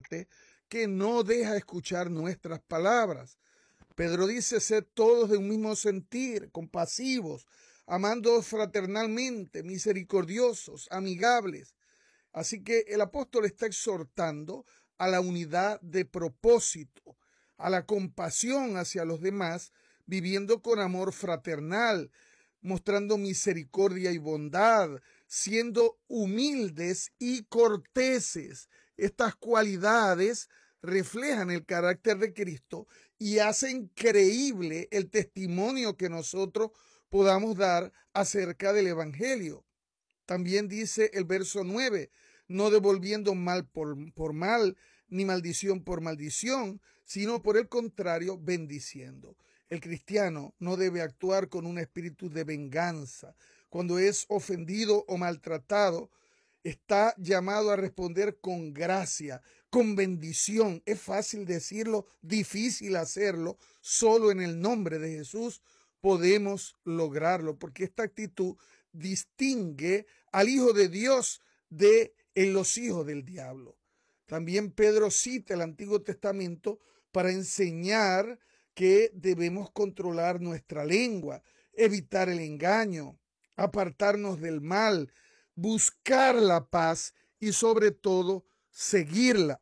fuerte que no deja escuchar nuestras palabras. Pedro dice ser todos de un mismo sentir, compasivos, amando fraternalmente, misericordiosos, amigables. Así que el apóstol está exhortando a la unidad de propósito, a la compasión hacia los demás, viviendo con amor fraternal, mostrando misericordia y bondad, siendo humildes y corteses. Estas cualidades reflejan el carácter de Cristo y hacen creíble el testimonio que nosotros podamos dar acerca del Evangelio. También dice el verso 9, no devolviendo mal por mal, ni maldición por maldición, sino por el contrario, bendiciendo. El cristiano no debe actuar con un espíritu de venganza. Cuando es ofendido o maltratado, está llamado a responder con gracia, con bendición. Es fácil decirlo, difícil hacerlo. Solo en el nombre de Jesús podemos lograrlo, porque esta actitud distingue al Hijo de Dios de los hijos del diablo. También Pedro cita el Antiguo Testamento para enseñar que debemos controlar nuestra lengua, evitar el engaño, apartarnos del mal, buscar la paz y sobre todo seguirla.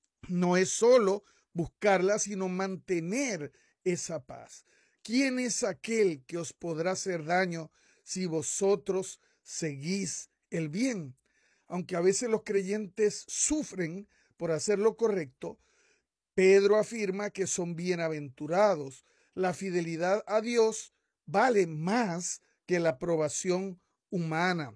No es solo buscarla, sino mantener esa paz. ¿Quién es aquel que os podrá hacer daño si vosotros seguís el bien? Aunque a veces los creyentes sufren por hacer lo correcto, Pedro afirma que son bienaventurados. La fidelidad a Dios vale más que la aprobación humana.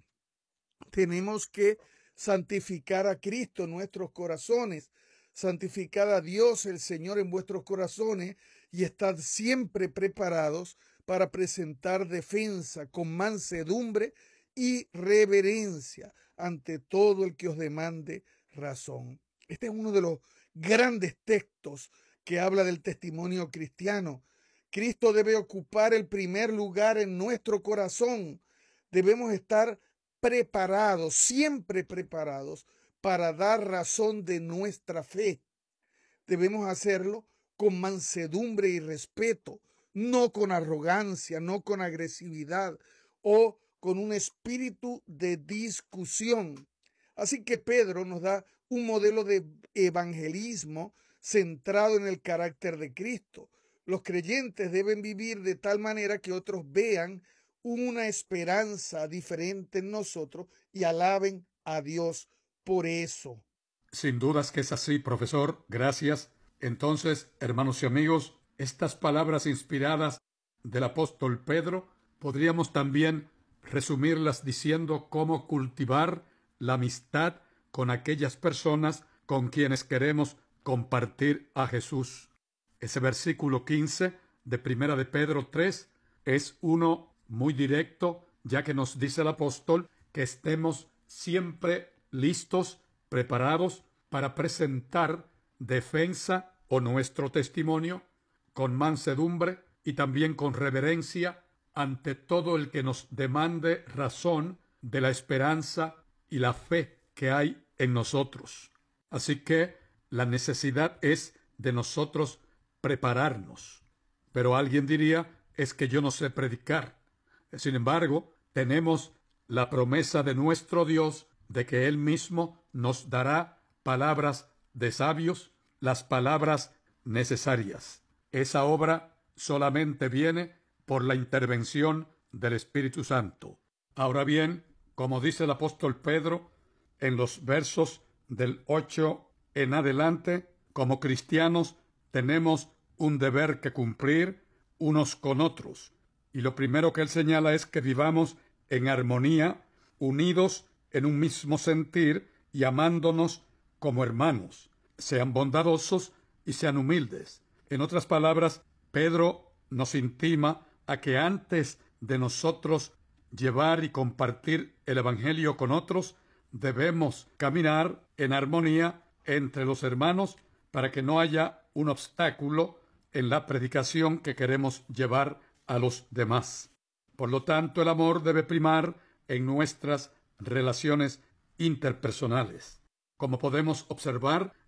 Tenemos que santificar a Cristo en nuestros corazones, santificar a Dios el Señor en vuestros corazones y estad siempre preparados para presentar defensa con mansedumbre y reverencia ante todo el que os demande razón. Este es uno de los grandes textos que habla del testimonio cristiano. Cristo debe ocupar el primer lugar en nuestro corazón. Debemos estar preparados, siempre preparados para dar razón de nuestra fe. Debemos hacerlo con mansedumbre y respeto, no con arrogancia, no con agresividad o con un espíritu de discusión. Así que Pedro nos da un modelo de evangelismo centrado en el carácter de Cristo. Los creyentes deben vivir de tal manera que otros vean una esperanza diferente en nosotros y alaben a Dios por eso. Sin dudas que es así, profesor. Gracias. Entonces, hermanos y amigos, estas palabras inspiradas del apóstol Pedro podríamos también resumirlas diciendo cómo cultivar la amistad con aquellas personas con quienes queremos compartir a Jesús. Ese versículo 15 de Primera de Pedro 3 es uno muy directo, ya que nos dice el apóstol que estemos siempre listos, preparados para presentar defensa o nuestro testimonio con mansedumbre y también con reverencia ante todo el que nos demande razón de la esperanza y la fe que hay en nosotros. Así que la necesidad es de nosotros prepararnos. Pero alguien diría, es que yo no sé predicar. Sin embargo, tenemos la promesa de nuestro Dios de que Él mismo nos dará palabras de sabios, las palabras necesarias. Esa obra solamente viene por la intervención del Espíritu Santo. Ahora bien, como dice el apóstol Pedro, en los versos del 8 en adelante, como cristianos tenemos un deber que cumplir unos con otros. Y lo primero que él señala es que vivamos en armonía, unidos en un mismo sentir y amándonos como hermanos. Sean bondadosos y sean humildes. En otras palabras, Pedro nos intima a que antes de nosotros llevar y compartir el Evangelio con otros, debemos caminar en armonía entre los hermanos para que no haya un obstáculo en la predicación que queremos llevar a los demás. Por lo tanto, el amor debe primar en nuestras relaciones interpersonales. Como podemos observar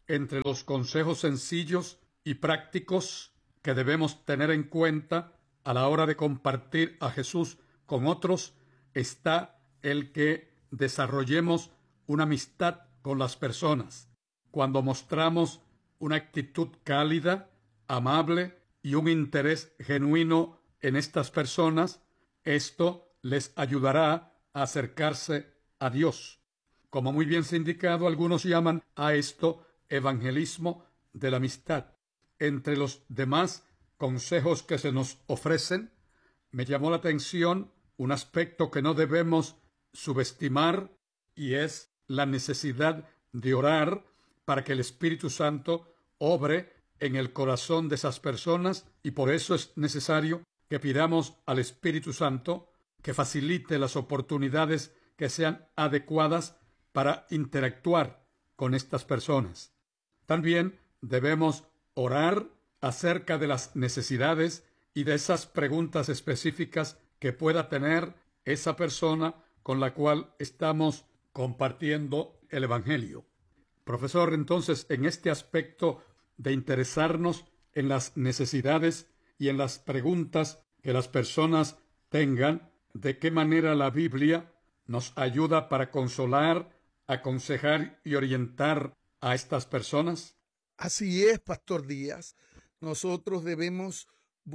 entre los consejos sencillos y prácticos que debemos tener en cuenta a la hora de compartir a Jesús con otros está el que desarrollemos una amistad con las personas. Cuando mostramos una actitud cálida, amable y un interés genuino en estas personas, esto les ayudará a acercarse a Dios. Como muy bien se ha indicado, algunos llaman a esto evangelismo de la amistad. Entre los demás consejos que se nos ofrecen, me llamó la atención un aspecto que no debemos subestimar, y es la necesidad de orar para que el Espíritu Santo obre en el corazón de esas personas, y por eso es necesario que pidamos al Espíritu Santo que facilite las oportunidades que sean adecuadas para interactuar con estas personas. También debemos orar acerca de las necesidades y de esas preguntas específicas que pueda tener esa persona con la cual estamos compartiendo el Evangelio. Profesor, entonces, en este aspecto de interesarnos en las necesidades y en las preguntas que las personas tengan, ¿de qué manera la Biblia nos ayuda para consolar, aconsejar y orientar a estas personas? Así es, Pastor Díaz. Nosotros debemos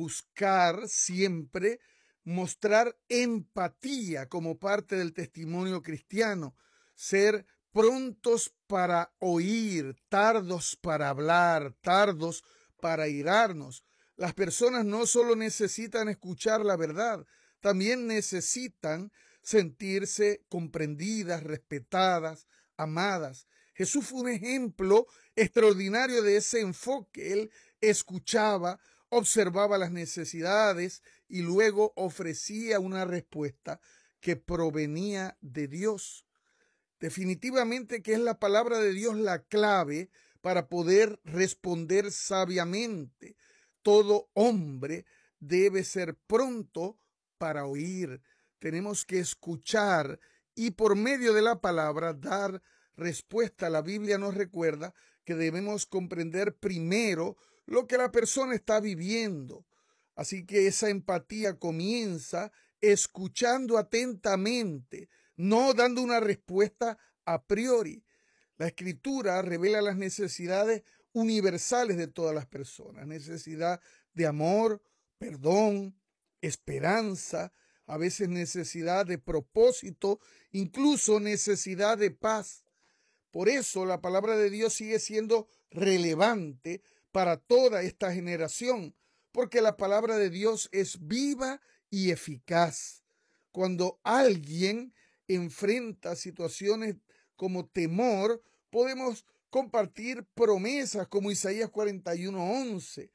buscar siempre mostrar empatía como parte del testimonio cristiano, ser prontos para oír, tardos para hablar, tardos para airarnos. Las personas no solo necesitan escuchar la verdad, también necesitan sentirse comprendidas, respetadas, amadas. Jesús fue un ejemplo extraordinario de ese enfoque. Él escuchaba, observaba las necesidades y luego ofrecía una respuesta que provenía de Dios. Definitivamente que es la palabra de Dios la clave para poder responder sabiamente. Todo hombre debe ser pronto para oír. Tenemos que escuchar y por medio de la palabra dar respuesta. La Biblia nos recuerda que debemos comprender primero lo que la persona está viviendo. Así que esa empatía comienza escuchando atentamente, no dando una respuesta a priori. La Escritura revela las necesidades universales de todas las personas, necesidad de amor, perdón, esperanza, a veces necesidad de propósito, incluso necesidad de paz. Por eso la palabra de Dios sigue siendo relevante para toda esta generación, porque la palabra de Dios es viva y eficaz. Cuando alguien enfrenta situaciones como temor, podemos compartir promesas como Isaías 41:11.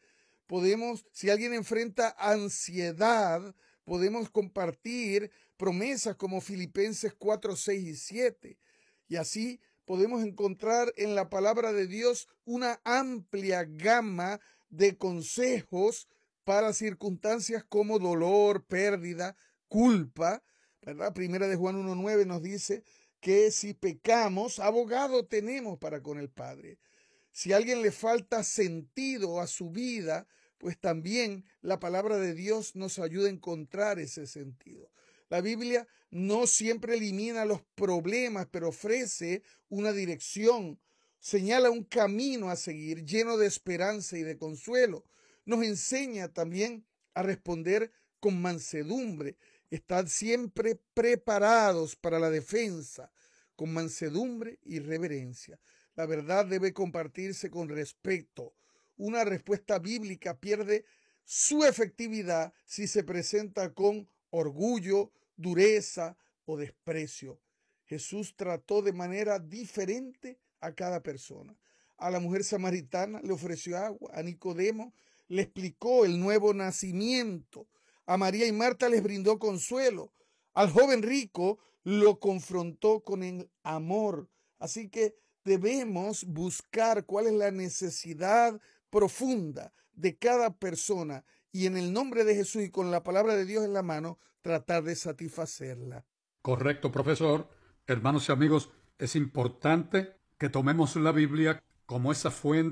Si alguien enfrenta ansiedad, podemos compartir promesas como Filipenses 4:6 y 7. Y así podemos encontrar en la palabra de Dios una amplia gama de consejos para circunstancias como dolor, pérdida, culpa, ¿verdad? Primera de Juan 1:9 nos dice que si pecamos, abogado tenemos para con el Padre. Si a alguien le falta sentido a su vida, pues también la palabra de Dios nos ayuda a encontrar ese sentido. La Biblia no siempre elimina los problemas, pero ofrece una dirección, señala un camino a seguir lleno de esperanza y de consuelo. Nos enseña también a responder con mansedumbre. Estad siempre preparados para la defensa, con mansedumbre y reverencia. La verdad debe compartirse con respeto. Una respuesta bíblica pierde su efectividad si se presenta con orgullo, dureza o desprecio. Jesús trató de manera diferente a cada persona. A la mujer samaritana le ofreció agua, a Nicodemo le explicó el nuevo nacimiento, a María y Marta les brindó consuelo, al joven rico lo confrontó con el amor. Así que debemos buscar cuál es la necesidad profunda de cada persona y en el nombre de Jesús y con la palabra de Dios en la mano, tratar de satisfacerla. Correcto, profesor. Hermanos y amigos, es importante que tomemos la Biblia como esa fuente